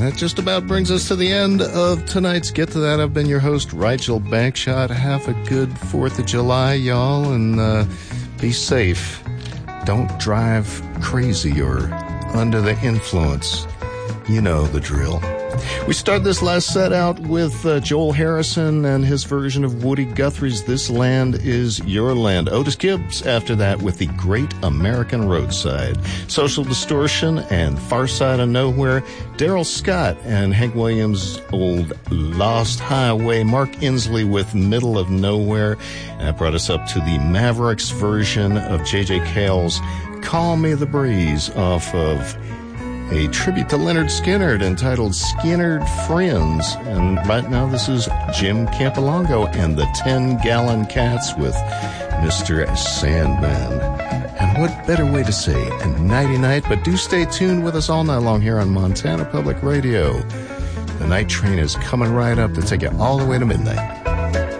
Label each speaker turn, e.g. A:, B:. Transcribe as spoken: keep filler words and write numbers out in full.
A: that just about brings us to the end of tonight's Get to That. I've been your host, Rigel Bankshot. Have a good fourth of July, y'all, and uh, be safe. Don't drive crazy or under the influence. You know the drill. We start this last set out with uh, Joel Harrison and his version of Woody Guthrie's This Land Is Your Land. Otis Gibbs after that with The Great American Roadside. Social Distortion and Far Side of Nowhere. Daryl Scott and Hank Williams' old Lost Highway. Mark Inslee with Middle of Nowhere. And that brought us up to the Mavericks version of J J Cale's Call Me the Breeze off of a tribute to Leonard Skinner entitled Skinnerd Friends. And right now this is Jim Campolongo and the Ten Gallon Cats with Mister Sandman. And what better way to say a nighty-night, but do stay tuned with us all night long here on Montana Public Radio. The night train is coming right up to take you all the way to midnight.